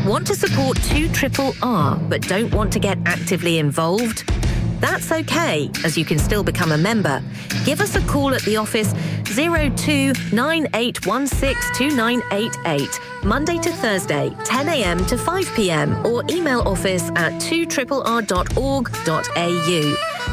Want to support 2RRR but don't want to get actively involved? That's okay, as you can still become a member. Give us a call at the office 0298162988, Monday to Thursday, 10 a.m. to 5 p.m, or email office at 2RRR.org.au.